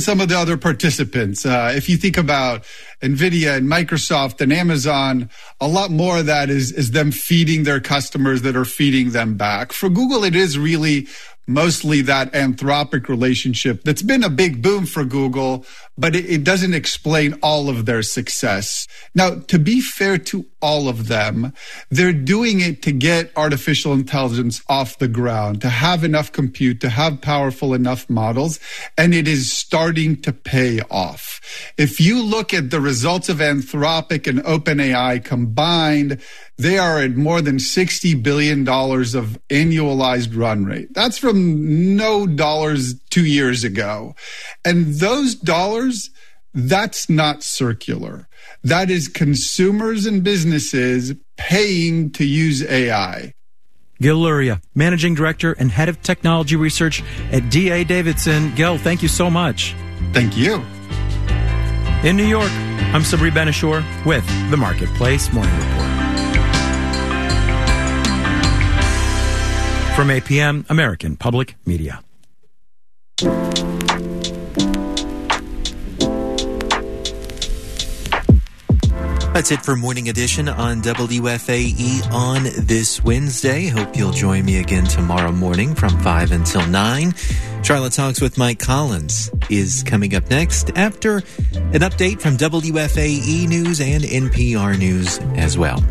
some of the other participants. If you think about NVIDIA and Microsoft and Amazon, a lot more of that is them feeding their customers that are feeding them back. For Google, it is really mostly that Anthropic relationship that's been a big boom for Google, but it doesn't explain all of their success. Now, to be fair to all of them, they're doing it to get artificial intelligence off the ground, to have enough compute, to have powerful enough models, and it is starting to pay off. If you look at the results of Anthropic and OpenAI combined, they are at more than $60 billion of annualized run rate. That's from no dollars 2 years ago. And those dollars, that's not circular. That is consumers and businesses paying to use AI. Gil Luria, Managing Director and Head of Technology Research at D.A. Davidson. Gil, thank you so much. Thank you. In New York, I'm Sabri Benishore with the Marketplace Morning Report. From APM, American Public Media. That's it for Morning Edition on WFAE on this Wednesday. Hope you'll join me again tomorrow morning from 5 until 9. Charlotte Talks with Mike Collins is coming up next after an update from WFAE News and NPR News as well.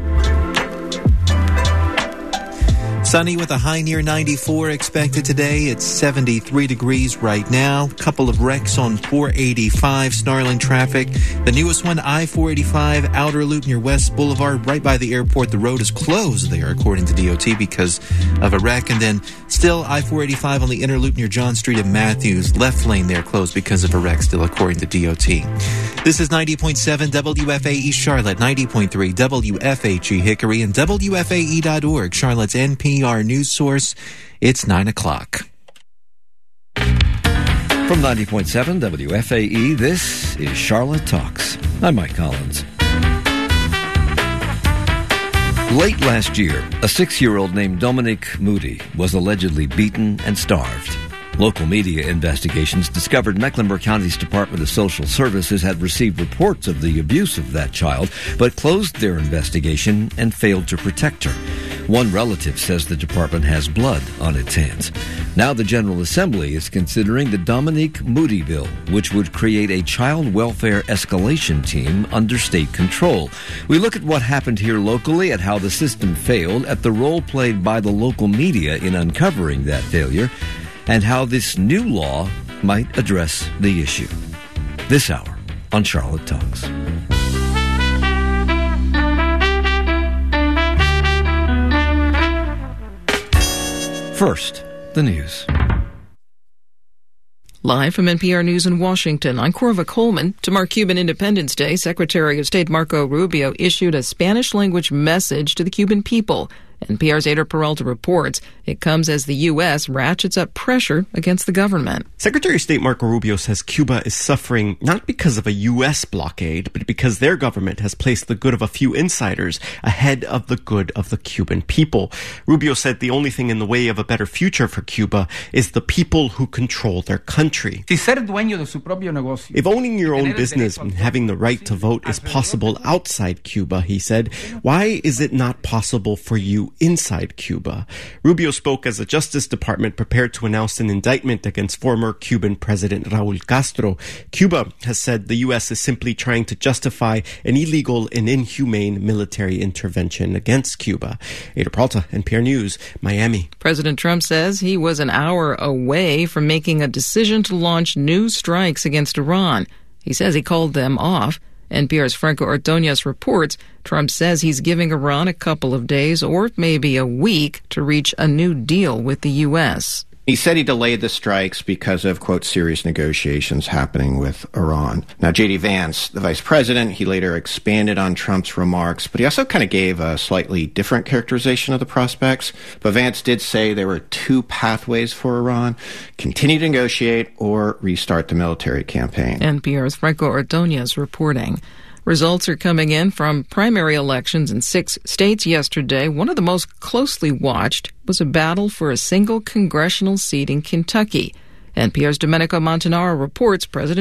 Sunny with a high near 94 expected today. It's 73 degrees right now. Couple of wrecks on 485, snarling traffic. The newest one, I-485, outer loop near West Boulevard, right by the airport. The road is closed there, according to DOT, because of a wreck. And then still I-485 on the inner loop near John Street and Matthews. Left lane there closed because of a wreck, still according to DOT. This is 90.7 WFAE Charlotte, 90.3 WFHE Hickory, and WFAE.org, Charlotte's NPR news source. It's 9 o'clock. From 90.7 WFAE, this is Charlotte Talks. I'm Mike Collins. Late last year, a 6-year-old named Dominique Moody was allegedly beaten and starved. Local media investigations discovered Mecklenburg County's Department of Social Services had received reports of the abuse of that child, but closed their investigation and failed to protect her. One relative says the department has blood on its hands. Now the General Assembly is considering the Dominique Moody Bill, which would create a child welfare escalation team under state control. We look at what happened here locally, at how the system failed, at the role played by the local media in uncovering that failure, and how this new law might address the issue. This hour on Charlotte Talks. First, the news. Live from NPR News in Washington, I'm Corva Coleman. To mark Cuban Independence Day, Secretary of State Marco Rubio issued a Spanish-language message to the Cuban people. NPR's Ada Peralta reports it comes as the U.S. ratchets up pressure against the government. Secretary of State Marco Rubio says Cuba is suffering not because of a U.S. blockade, but because their government has placed the good of a few insiders ahead of the good of the Cuban people. Rubio said the only thing in the way of a better future for Cuba is the people who control their country. If owning your own business and having the right to vote is possible outside Cuba, he said, why is it not possible for you inside Cuba? Rubio spoke as the Justice Department prepared to announce an indictment against former Cuban President Raul Castro. Cuba has said the U.S. is simply trying to justify an illegal and inhumane military intervention against Cuba. Ada Peralta, NPR News, Miami. President Trump says he was an hour away from making a decision to launch new strikes against Iran. He says he called them off. NPR's Franco Ordonez reports Trump says he's giving Iran a couple of days or maybe a week to reach a new deal with the U.S. He said he delayed the strikes because of, quote, serious negotiations happening with Iran. Now, J.D. Vance, the vice president, he later expanded on Trump's remarks, but he also kind of gave a slightly different characterization of the prospects. But Vance did say there were two pathways for Iran: continue to negotiate or restart the military campaign. NPR's Franco Ordonez reporting. Results are coming in from primary elections in 6 states yesterday. One of the most closely watched was a battle for a single congressional seat in Kentucky. NPR's Domenico Montanaro reports President